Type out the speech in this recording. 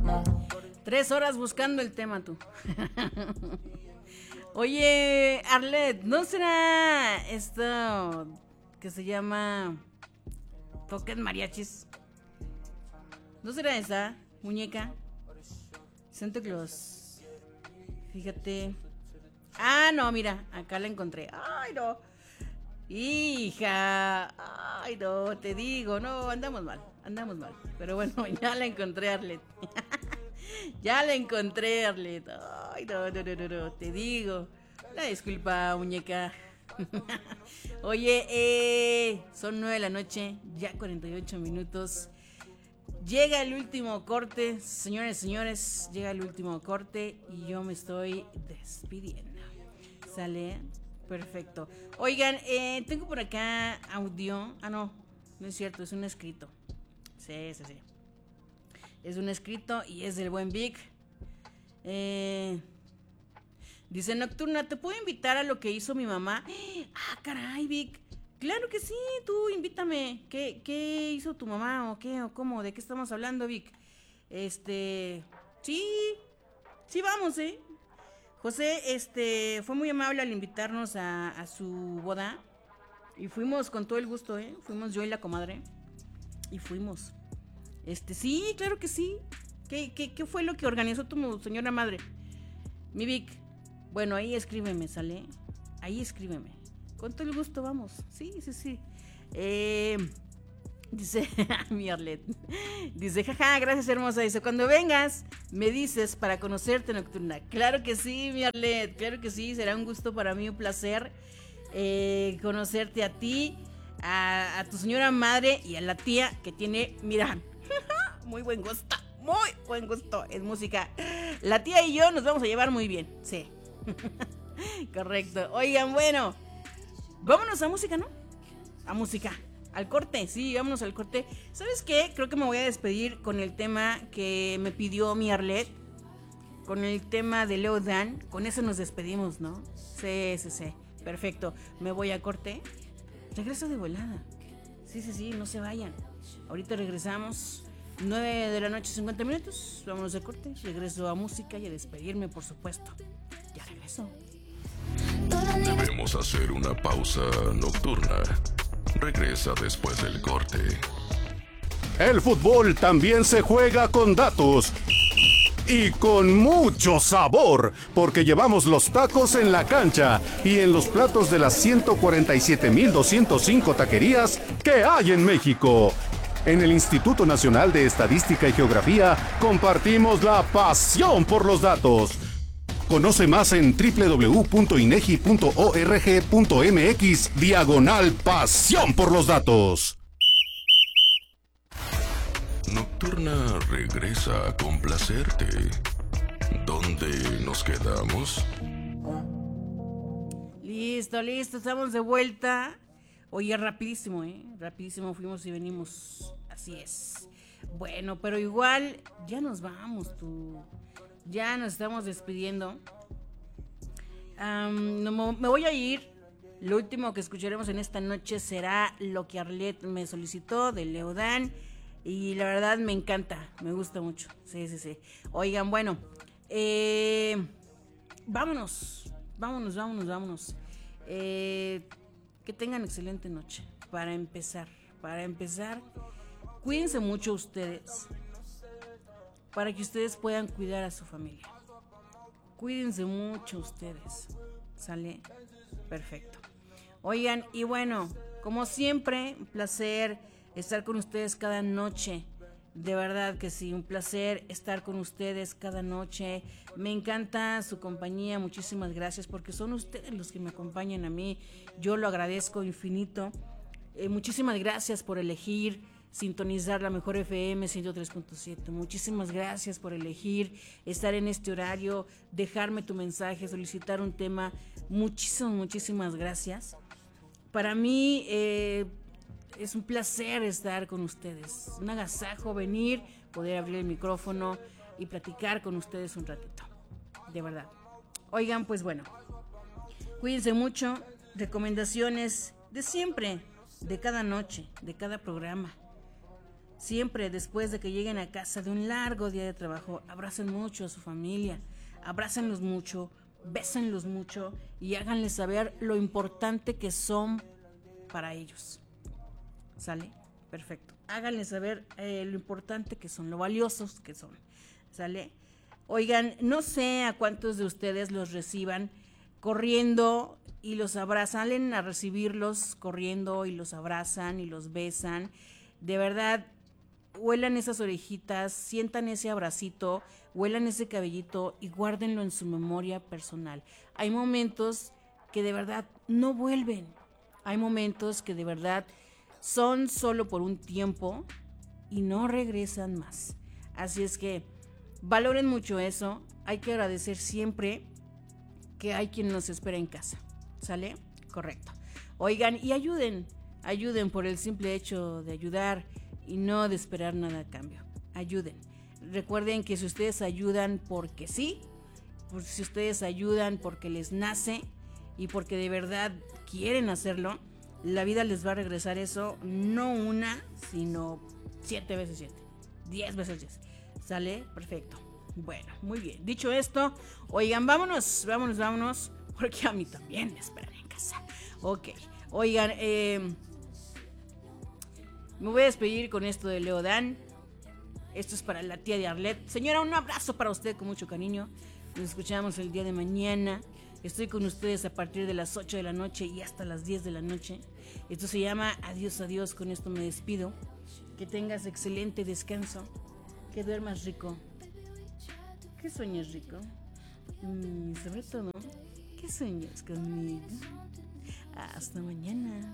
3 horas buscando el tema tú. Oye, Arlet, ¿no será esto que se llama Toquen Mariachis? ¿No será esa muñeca? Santa Claus. Fíjate. Ah, no, mira, acá la encontré. Ay, no. Hija. Ay, no, te digo, no, andamos mal. Pero bueno, ya la encontré, Arlet. Ya la encontré, Arlet. Ay, no, te digo. La disculpa, muñeca. Oye, son 9 de la noche, ya 48 minutos. Llega el último corte, señores, llega el último corte y yo me estoy despidiendo. ¿Sale? Perfecto. Oigan, tengo por acá audio. Ah, no es cierto, es un escrito. Sí. Es un escrito y es del buen Vic. Dice: Nocturna, ¿te puedo invitar a lo que hizo mi mamá? Ah, caray, Vic. Claro que sí, tú invítame. ¿Qué hizo tu mamá o qué o cómo? ¿De qué estamos hablando, Vic? Sí vamos, José, fue muy amable al invitarnos a su boda. Y fuimos con todo el gusto, Fuimos yo y la comadre. Y fuimos. Sí, claro que sí. ¿Qué fue lo que organizó tu señora madre? Mi Vic. Bueno, ahí escríbeme, ¿sale? Ahí escríbeme. Con todo el gusto vamos. Sí. Dice mi Arlet. Dice: jaja, gracias, hermosa. Dice: cuando vengas, me dices para conocerte, Nocturna. Claro que sí, mi Arlet. Claro que sí. Será un gusto para mí, un placer conocerte a ti, a tu señora madre y a la tía que tiene, mira, muy buen gusto en música. La tía y yo nos vamos a llevar muy bien, sí. Correcto. Oigan, bueno, vámonos a música, ¿no? A música, al corte, sí, vámonos al corte. ¿Sabes qué? Creo que me voy a despedir con el tema que me pidió mi Arlet, con el tema de Leo Dan. Con eso nos despedimos, ¿no? Sí. Perfecto, me voy a corte. Regreso de volada. Sí, no se vayan. Ahorita regresamos. 9 de la noche, 50 minutos. Vámonos a corte. Regreso a música y a despedirme, por supuesto. Ya regreso. Debemos hacer una pausa nocturna. Regresa después del corte. El fútbol también se juega con datos. Y con mucho sabor, porque llevamos los tacos en la cancha y en los platos de las 147,205 taquerías que hay en México. En el Instituto Nacional de Estadística y Geografía compartimos la pasión por los datos. Conoce más en www.inegi.org.mx/pasión por los datos. Nocturna regresa a complacerte. ¿Dónde nos quedamos? Listo, estamos de vuelta. Oye, rapidísimo, rapidísimo fuimos y venimos. Así es. Bueno, pero igual ya nos vamos, tú. Ya nos estamos despidiendo. Me voy a ir. Lo último que escucharemos en esta noche será lo que Arlet me solicitó de Leo Dan. Y la verdad me encanta, me gusta mucho. Sí. Oigan, bueno, vámonos. Que tengan excelente noche. Para empezar, cuídense mucho ustedes, para que ustedes puedan cuidar a su familia. Cuídense mucho ustedes. ¿Sale? Perfecto. Oigan, y bueno, como siempre, un placer estar con ustedes cada noche. De verdad que sí, un placer estar con ustedes cada noche. Me encanta su compañía, muchísimas gracias, porque son ustedes los que me acompañan a mí. Yo lo agradezco infinito. Muchísimas gracias por elegir sintonizar la mejor FM 103.7. Muchísimas gracias por elegir estar en este horario, dejarme tu mensaje, solicitar un tema. Muchísimas gracias. Para mí es un placer estar con ustedes, un agasajo venir, poder abrir el micrófono y platicar con ustedes un ratito, de verdad. Oigan, pues bueno, cuídense mucho, recomendaciones de siempre, de cada noche, de cada programa. Siempre después de que lleguen a casa de un largo día de trabajo, abracen mucho a su familia, abrácenlos mucho, bésenlos mucho y háganles saber lo importante que son para ellos. ¿Sale? Perfecto. Háganles saber lo importante que son, lo valiosos que son. ¿Sale? Oigan, no sé a cuántos de ustedes los reciban corriendo y los abrazan, salen a recibirlos corriendo y los abrazan y los besan. De verdad, huelan esas orejitas, sientan ese abracito, huelan ese cabellito y guárdenlo en su memoria personal. Hay momentos que de verdad no vuelven. Hay momentos que de verdad son solo por un tiempo y no regresan más. Así es que valoren mucho eso. Hay que agradecer siempre que hay quien nos espera en casa. ¿Sale? Correcto. Oigan, y ayuden por el simple hecho de ayudar y no de esperar nada a cambio. Ayuden. Recuerden que si ustedes ayudan porque sí, pues si ustedes ayudan porque les nace y porque de verdad quieren hacerlo, la vida les va a regresar eso, no una, sino 7 veces 7, 10 veces 10. ¿Sale? Perfecto. Bueno, muy bien. Dicho esto, oigan, vámonos, porque a mí también me esperan en casa. Ok. Oigan, me voy a despedir con esto de Leo Dan. Esto es para la tía de Arlet. Señora, un abrazo para usted con mucho cariño. Nos escuchamos el día de mañana. Estoy con ustedes a partir de las 8 de la noche y hasta las 10 de la noche. Esto se llama Adiós, adiós. Con esto me despido. Que tengas excelente descanso. Que duermas rico. Que sueñes rico. Y sobre todo, que sueñes conmigo. Hasta mañana.